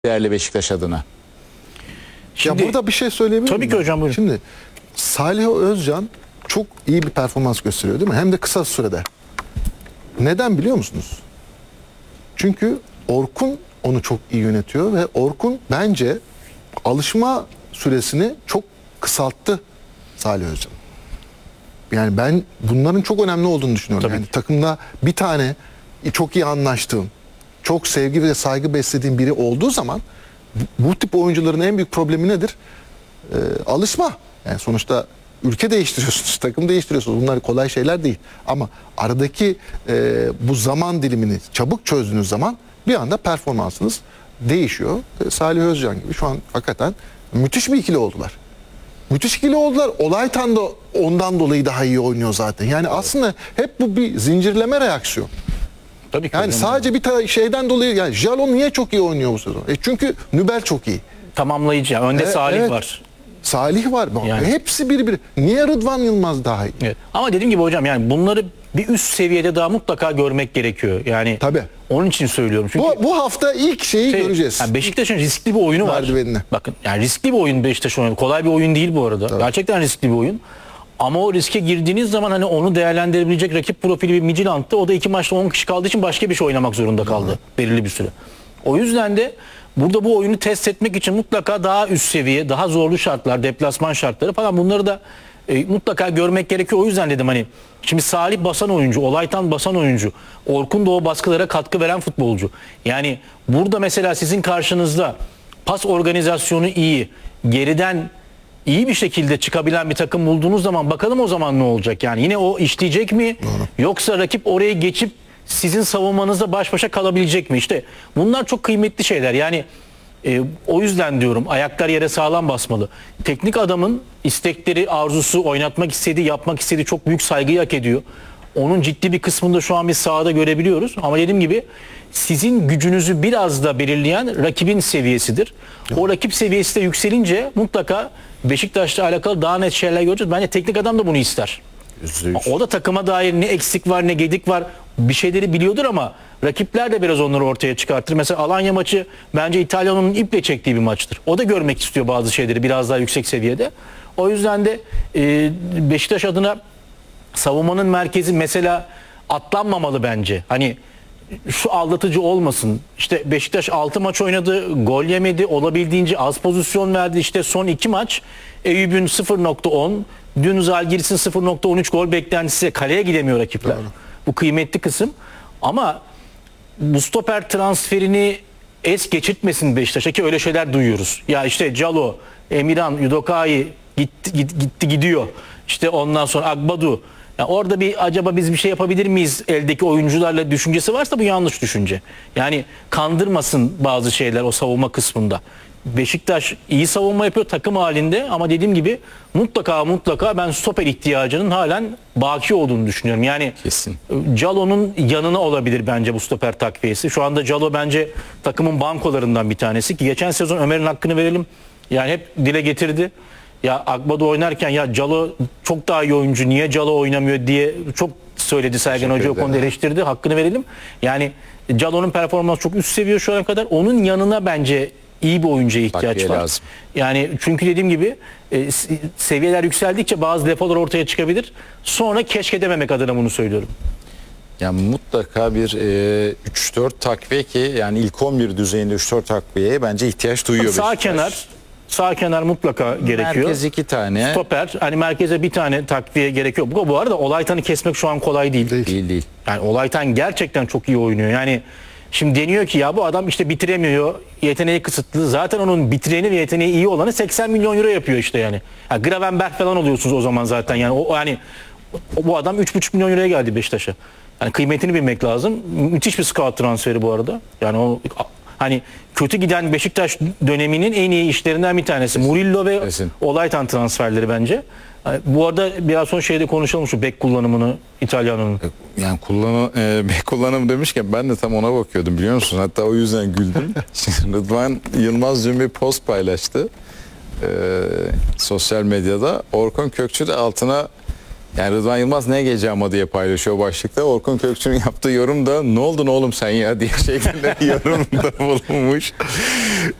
değerli Beşiktaş adına? Şimdi, ya burada bir şey söyleyebilir miyim? Tabii ki hocam, buyurun. Şimdi Salih Özcan çok iyi bir performans gösteriyor değil mi? Hem de kısa sürede. Neden biliyor musunuz? Çünkü Orkun onu çok iyi yönetiyor ve Orkun bence alışma süresini çok kısalttı Salih Özcan. Yani ben bunların çok önemli olduğunu düşünüyorum. Tabii yani ki. takımda bir tane çok iyi anlaştığım, çok sevgi ve saygı beslediğim biri olduğu zaman bu tip oyuncuların en büyük problemi nedir? Alışma. Yani sonuçta ülke değiştiriyorsunuz, takım değiştiriyorsunuz. Bunlar kolay şeyler değil. Ama aradaki bu zaman dilimini çabuk çözdüğünüz zaman bir anda performansınız değişiyor. Salih Özcan gibi şu an hakikaten müthiş bir ikili oldular. Müthiş ikili oldular. Olaytan da ondan dolayı daha iyi oynuyor zaten. Yani aslında hep bu bir zincirleme reaksiyon. Tabii ki. Yani sadece bir şeyden dolayı, yani Jalon niye çok iyi oynuyor bu sezon? Çünkü Nübel çok iyi. Tamamlayıcı. Yani önde Salih evet. var. Salih var. Yani. Hepsi birbiri. Niye Rıdvan Yılmaz daha iyi? Evet. Ama dediğim gibi hocam, yani bunları bir üst seviyede daha mutlaka görmek gerekiyor. Yani Tabii. onun için söylüyorum. Çünkü Bu hafta ilk şeyi göreceğiz. Yani Beşiktaş'ın riskli bir oyunu var. Merdivenine. Bakın, yani riskli bir oyun Beşiktaş'ın oyunu. Kolay bir oyun değil bu arada. Tabii. Gerçekten riskli bir oyun. Ama o riske girdiğiniz zaman hani onu değerlendirebilecek rakip profili bir Midtjylland'tı. O da 2 maçta 10 kişi kaldığı için başka bir şey oynamak zorunda kaldı belirli bir süre. O yüzden de burada bu oyunu test etmek için mutlaka daha üst seviye, daha zorlu şartlar, deplasman şartları falan, bunları da mutlaka görmek gerekiyor. O yüzden dedim hani şimdi Salih basan oyuncu, Olaytan basan oyuncu, Orkun da o baskılara katkı veren futbolcu. Yani burada mesela sizin karşınızda pas organizasyonu iyi, geriden iyi bir şekilde çıkabilen bir takım bulduğunuz zaman bakalım o zaman ne olacak? Yani yine o işleyecek mi? Yoksa rakip oraya geçip sizin savunmanızda baş başa kalabilecek mi? İşte bunlar çok kıymetli şeyler. Yani o yüzden diyorum ayaklar yere sağlam basmalı. Teknik adamın istekleri, arzusu, oynatmak istediği, yapmak istediği çok büyük saygıyı hak ediyor. Onun ciddi bir kısmını da şu an biz sahada görebiliyoruz. Ama dediğim gibi sizin gücünüzü biraz da belirleyen rakibin seviyesidir. O rakip seviyesi de yükselince mutlaka Beşiktaş'la alakalı daha net şeyler göreceğiz. Bence teknik adam da bunu ister. O da takıma dair ne eksik var ne gedik var bir şeyleri biliyordur ama rakipler de biraz onları ortaya çıkartır. Mesela Alanya maçı bence İtalya'nın iple çektiği bir maçtır. O da görmek istiyor bazı şeyleri biraz daha yüksek seviyede. O yüzden de Beşiktaş adına savunmanın merkezi mesela atlanmamalı bence. Hani şu aldatıcı olmasın. İşte Beşiktaş 6 maç oynadı, gol yemedi, olabildiğince az pozisyon verdi. İşte son 2 maç Eyüp'ün 0.10, dün Zalgiris'in 0.13 gol beklentisi, kaleye gidemiyor rakipler. Doğru. Bu kıymetli kısım. Ama bu stoper transferini es geçirtmesin Beşiktaş'a, ki öyle şeyler duyuyoruz. Ya işte Calo, Emirhan, Udokai gitti gidiyor. İşte ondan sonra Agbadu. Yani orada bir acaba biz bir şey yapabilir miyiz eldeki oyuncularla düşüncesi varsa bu yanlış düşünce. Yani kandırmasın bazı şeyler o savunma kısmında. Beşiktaş iyi savunma yapıyor takım halinde ama dediğim gibi mutlaka ben stoper ihtiyacının halen baki olduğunu düşünüyorum. Yani kesin. Calo'nun yanına olabilir bence bu stoper takviyesi. Şu anda Calo bence takımın bankolarından bir tanesi ki geçen sezon Ömer'in hakkını verelim. Yani hep dile getirdi. Ya Agbado oynarken ya Calo çok daha iyi oyuncu, niye Calo oynamıyor diye çok söyledi Sergen Hoca, o konuda eleştirdi. Hakkını verelim. Yani Calo'nun performansı çok üst seviye şu ana kadar. Onun yanına bence iyi bir oyuncuya ihtiyaç var. Lazım. Yani çünkü dediğim gibi seviyeler yükseldikçe bazı defolar ortaya çıkabilir. Sonra keşkedememek adına bunu söylüyorum. Yani mutlaka bir 3-4 takviye, ki yani ilk 11 düzeyinde 3-4 takviyeye bence ihtiyaç duyuyor Beşiktaş. Sağ kenar mutlaka gerekiyor. Merkez 2 tane. Stoper, hani merkeze bir tane takviye gerekiyor. Bu arada Olaytan'ı kesmek şu an kolay değil. Değil. Yani Olaytan gerçekten çok iyi oynuyor. Yani şimdi deniyor ki ya bu adam işte bitiremiyor, yeteneği kısıtlı. Zaten onun bitireni ve yeteneği iyi olanı 80 milyon euro yapıyor işte yani. Yani Gravenberch falan oluyorsunuz o zaman zaten. Yani bu adam 3,5 milyon euroya geldi Beşiktaş'a. Yani kıymetini bilmek lazım. Müthiş bir scout transferi bu arada. Yani o hani kötü giden Beşiktaş döneminin en iyi işlerinden bir tanesi. Murillo ve Olaytan transferleri bence. Bu arada biraz sonra şeyde konuşalım, şu bek kullanımını İtalyan'ın. Yani bek kullanımı demişken ben de tam ona bakıyordum, biliyor musun? Hatta o yüzden güldüm. Rıdvan Yılmaz dün bir post paylaştı sosyal medyada. Orkun Kökçü de altına Yani Rıdvan Yılmaz ne gece ama diye paylaşıyor başlıkta. Orkun Kökçü'nün yaptığı yorum da ne oldun oğlum sen ya diye şeklinde yorumda bulunmuş.